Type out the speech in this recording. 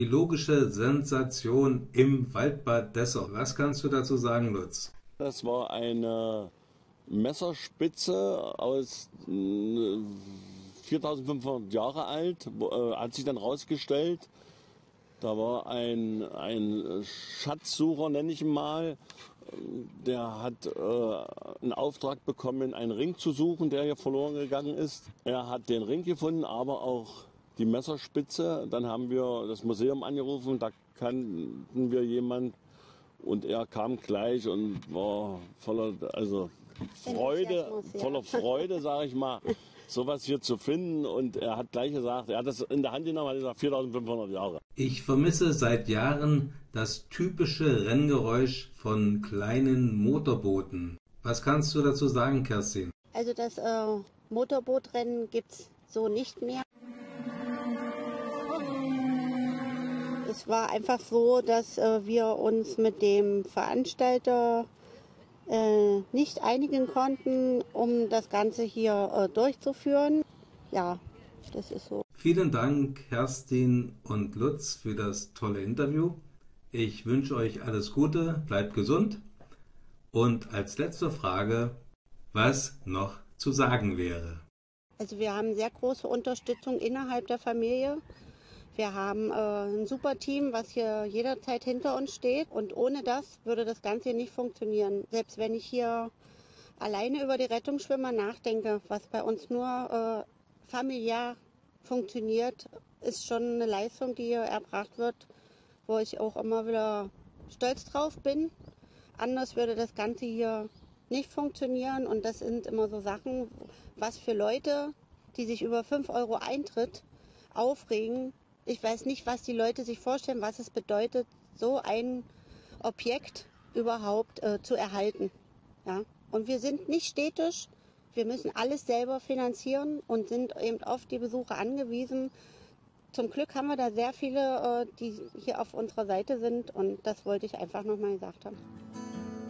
Die logische Sensation im Waldbad Dessau. Was kannst du dazu sagen, Lutz? Das war eine Messerspitze aus 4500 Jahre alt, hat sich dann rausgestellt. Da war ein Schatzsucher, nenne ich ihn mal, der hat einen Auftrag bekommen, einen Ring zu suchen, der hier verloren gegangen ist. Er hat den Ring gefunden, aber auch die Messerspitze. Dann haben wir das Museum angerufen, da kannten wir jemanden und er kam gleich und war voller Freude, sage ich mal, sowas hier zu finden. Und er hat gleich gesagt, er hat das in der Hand genommen, hat gesagt 4500 Jahre. Ich vermisse seit Jahren das typische Renngeräusch von kleinen Motorbooten. Was kannst du dazu sagen, Kerstin? Also das Motorbootrennen gibt es so nicht mehr. Es war einfach so, dass wir uns mit dem Veranstalter nicht einigen konnten, um das Ganze hier durchzuführen. Ja, das ist so. Vielen Dank, Kerstin und Lutz, für das tolle Interview. Ich wünsche euch alles Gute, bleibt gesund. Und als letzte Frage, was noch zu sagen wäre? Also wir haben sehr große Unterstützung innerhalb der Familie. Wir haben ein super Team, was hier jederzeit hinter uns steht. Und ohne das würde das Ganze hier nicht funktionieren. Selbst wenn ich hier alleine über die Rettungsschwimmer nachdenke, was bei uns nur familiär funktioniert, ist schon eine Leistung, die hier erbracht wird, wo ich auch immer wieder stolz drauf bin. Anders würde das Ganze hier nicht funktionieren. Und das sind immer so Sachen, was für Leute, die sich über 5 Euro Eintritt aufregen. Ich weiß nicht, was die Leute sich vorstellen, was es bedeutet, so ein Objekt überhaupt zu erhalten. Ja? Und wir sind nicht städtisch, wir müssen alles selber finanzieren und sind eben auf die Besucher angewiesen. Zum Glück haben wir da sehr viele, die hier auf unserer Seite sind und das wollte ich einfach nochmal gesagt haben.